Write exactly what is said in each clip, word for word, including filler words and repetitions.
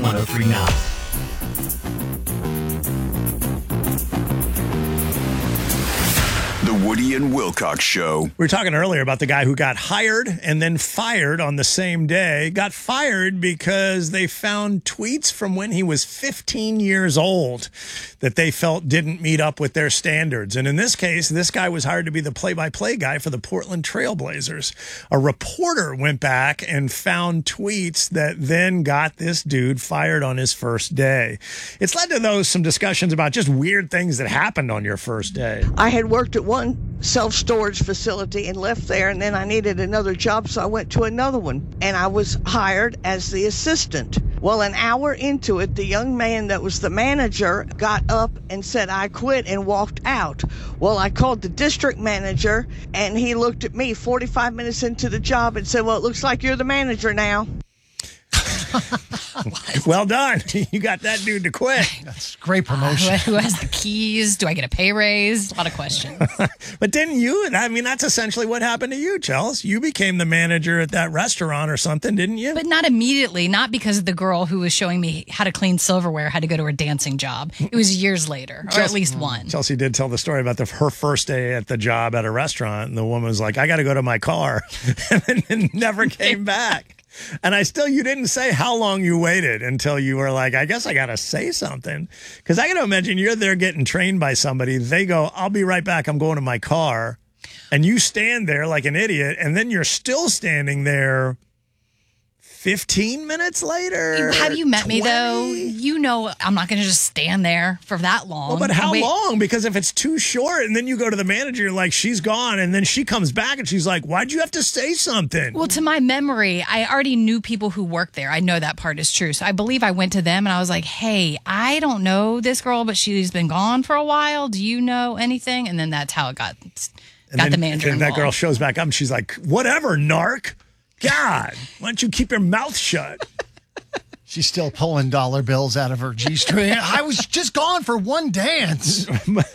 one oh three now. The Woody and Wilcox Show. We were talking earlier about the guy who got hired and then fired on the same day. Got fired because they found tweets from when he was fifteen years old that they felt didn't meet up with their standards. And in this case, this guy was hired to be the play-by-play guy for the Portland Trailblazers. A reporter went back and found tweets that then got this dude fired on his first day. It's led to those some discussions about just weird things that happened on your first day. I had worked at one self-storage facility and left there, and then I needed another job, so I went to another one, and I was hired as the assistant. Well, an hour into it, the young man that was the manager got up and said, "I quit," and walked out. Well, I called the district manager, and he looked at me forty-five minutes into the job and said, "Well, it looks like you're the manager now." Well done. You got that dude to quit. That's great promotion. Uh, who, who has the keys? Do I get a pay raise? A lot of questions. But didn't you? I mean, that's essentially what happened to you, Chelsea. You became the manager at that restaurant or something, didn't you? But not immediately, not because of the girl who was showing me how to clean silverware had to go to her dancing job. It was years later, or Chelsea, at least one. Chelsea did tell the story about the, her first day at the job at a restaurant, and the woman was like, "I got to go to my car," and then never came back. And I still, you didn't say how long you waited until you were like, I guess I got to say something. Because I got to imagine you're there getting trained by somebody. They go, "I'll be right back. I'm going to my car." And you stand there like an idiot. And then you're still standing there fifteen minutes later. Have you met twenty? me, though? You know I'm not going to just stand there for that long. Well, but how Wait. long? Because if it's too short and then you go to the manager, you're like, she's gone. And then she comes back and she's like, "Why'd you have to say something?" Well, to my memory, I already knew people who worked there. I know that part is true. So I believe I went to them and I was like, "Hey, I don't know this girl, but she's been gone for a while. Do you know anything?" And then that's how it got, and got then, the manager And that involved. girl shows back up and she's like, "Whatever, narc. God, why don't you keep your mouth shut?" She's still pulling dollar bills out of her G-string. I was just gone for one dance.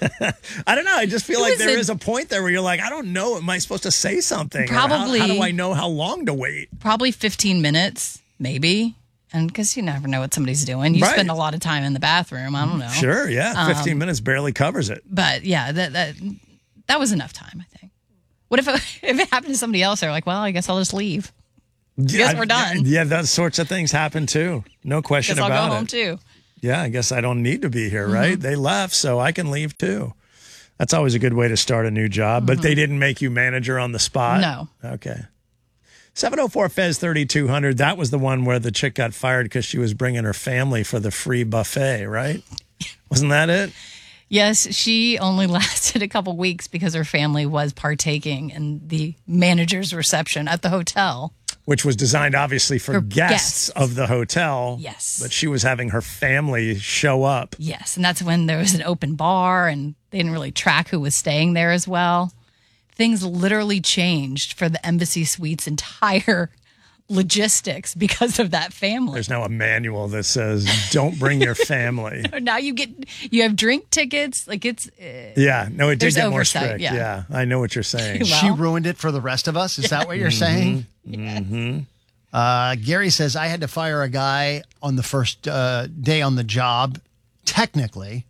I don't know. I just feel It like was there a- is a point there where you're like, I don't know. Am I supposed to say something? Or Probably. How, how do I know how long to wait? Probably fifteen minutes, maybe. And because you never know what somebody's doing. You Right. spend a lot of time in the bathroom. I don't know. Sure, yeah. fifteen minutes barely covers it. But yeah, that that that was enough time, I think. What if it, if it happened to somebody else? They're like, "Well, I guess I'll just leave. Guess we're done. Yeah, those sorts of things happen too. No question Guess I'll about go it. home too." Yeah, I guess I don't need to be here, right? Mm-hmm. They left, so I can leave too. That's always a good way to start a new job. But they didn't make you manager on the spot? No. Okay. seven oh four F E Z thirty-two hundred. That was the one where the chick got fired because she was bringing her family for the free buffet, right? Wasn't that it? Yes, she only lasted a couple weeks because her family was partaking in the manager's reception at the hotel. Which was designed, obviously, for, For guests, guests. of the hotel. Yes. But she was having her family show up. Yes, and that's when there was an open bar and they didn't really track who was staying there as well. Things literally changed for the Embassy Suites' entire logistics because of that family. There's now a manual that says, "Don't bring your family." Now you get you have drink tickets. Like it's uh, Yeah, no, it did There's get more oversight, strict. yeah. Yeah. I know what you're saying. Well, She ruined it for the rest of us. Is that what you're saying? Mm-hmm. Uh, Gary says, I had to fire a guy on the first uh, day on the job. Technically,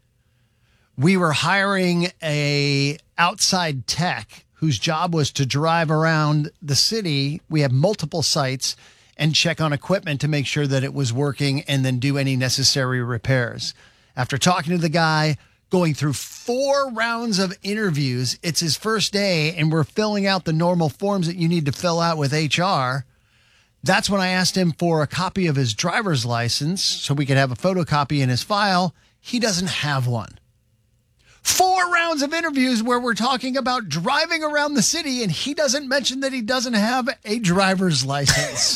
we were hiring a outside tech whose job was to drive around the city. We have multiple sites and check on equipment to make sure that it was working and then do any necessary repairs. After talking to the guy, going through four rounds of interviews, it's his first day and we're filling out the normal forms that you need to fill out with H R. That's when I asked him for a copy of his driver's license so we could have a photocopy in his file. He doesn't have one. Four rounds of interviews where we're talking about driving around the city and he doesn't mention that he doesn't have a driver's license.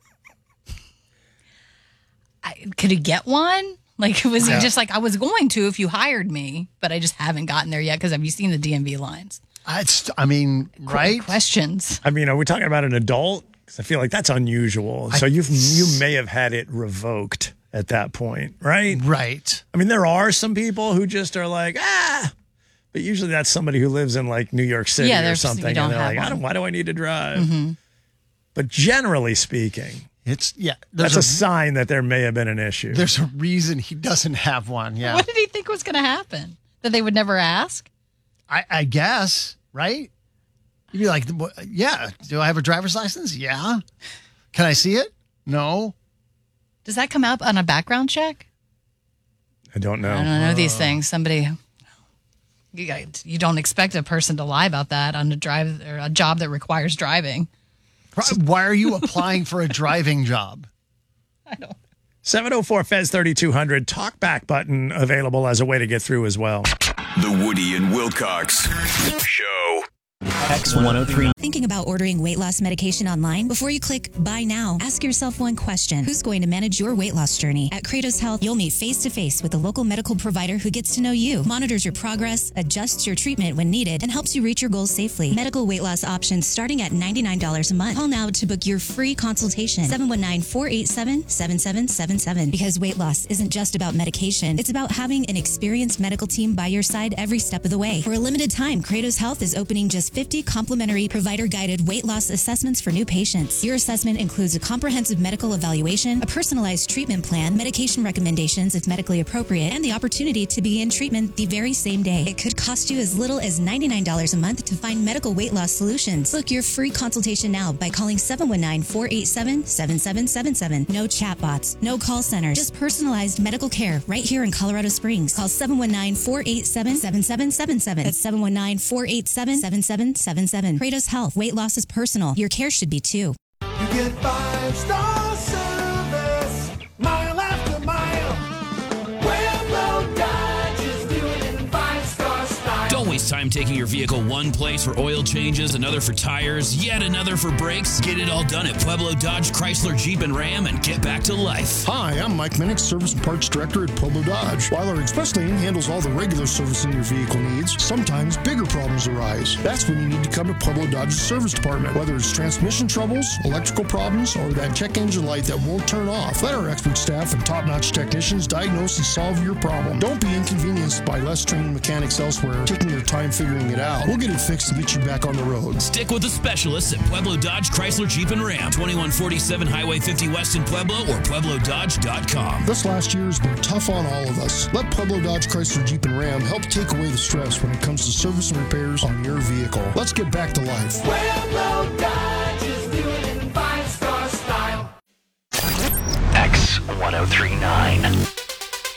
I, could he get one? Like was Yeah. he just like, I was going to if you hired me, but I just haven't gotten there yet because have you seen the D M V lines? It's, I mean, right? Questions. I mean, are we talking about an adult? Because I feel like that's unusual. So you you may have had it revoked at that point, right? Right. I mean, there are some people who just are like, ah, but usually that's somebody who lives in like New York City Yeah, or there's- something. you don't And they're have like, I one. don't, why do I need to drive? But generally speaking, It's, yeah. That's There's a, a sign that there may have been an issue. There's a reason he doesn't have one, yeah. What did he think was going to happen? That they would never ask? I, I guess, right? You'd be like, yeah, do I have a driver's license? Yeah. Can I see it? No. Does that come up on a background check? I don't know. I don't know these things. Somebody, you, got, you don't expect a person to lie about that on a drive or a job that requires driving. Why are you applying for a driving job? I don't. seven oh four F E Z thirty-two hundred talkback button available as a way to get through as well. The Woody and Wilcox Show. X one oh three. Thinking about ordering weight loss medication online? Before you click buy now, ask yourself one question. Who's going to manage your weight loss journey? At Kratos Health, you'll meet face-to-face with a local medical provider who gets to know you, monitors your progress, adjusts your treatment when needed, and helps you reach your goals safely. Medical weight loss options starting at ninety-nine dollars a month. Call now to book your free consultation. seven one nine, four eight seven, seven seven seven seven. Because weight loss isn't just about medication. It's about having an experienced medical team by your side every step of the way. For a limited time, Kratos Health is opening just fifty complimentary provider-guided weight loss assessments for new patients. Your assessment includes a comprehensive medical evaluation, a personalized treatment plan, medication recommendations if medically appropriate, and the opportunity to begin treatment the very same day. It could cost you as little as ninety-nine dollars a month to find medical weight loss solutions. Book your free consultation now by calling seven one nine, four eight seven, seven seven seven seven. No chatbots, no call centers, just personalized medical care right here in Colorado Springs. Call seven one nine, four eight seven, seven seven seven seven. That's seven one nine, four eight seven, seven seven seven seven. Kratos Health. Weight loss is personal. Your care should be too. You get five-star service, mile after mile. Pueblo Dodge is doing it in five-star style. Don't waste time taking your vehicle one place for oil changes, another for tires, yet another for brakes. Get it all done at Pueblo Dodge, Chrysler, Jeep, and Ram and get back to life. Hi, I'm Mike Minnick, Service and Parts Director at Pueblo Dodge. While our express lane handles all the regular servicing your vehicle needs, sometimes bigger problems arise. That's when you need to come to Pueblo Dodge's service department. Whether it's transmission troubles, electrical problems, or that check engine light that won't turn off, let our expert staff and top-notch technicians diagnose and solve your problem. Don't be inconvenienced by less trained mechanics elsewhere taking their time figuring it out. We'll get it fixed and get you back on the road. Stick with the specialists at Pueblo Dodge, Chrysler, Jeep, and Ram. twenty-one forty-seven Highway fifty West in Pueblo or Pueblo Dodge dot com. This last year has been tough on all of us. Let Pueblo Dodge, Chrysler, Jeep, and Ram help take away the stress when it comes to service and repairs on your vehicle. Let's get back to life. Pueblo Dodge is doing it in five-star style. X one oh three nine.